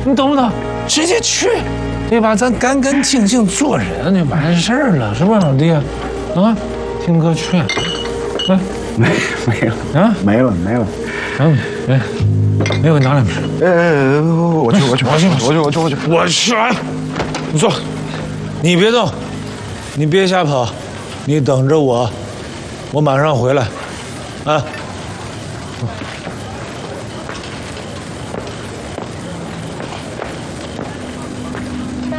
你懂不懂？直接去，对吧？咱干干净净做人就完事儿了，是吧，老弟？啊，听哥劝。 没了啊，没了。 没有，拿两瓶。 我去。 你坐，你别动，你别瞎跑，你等着我，我马上回来，啊。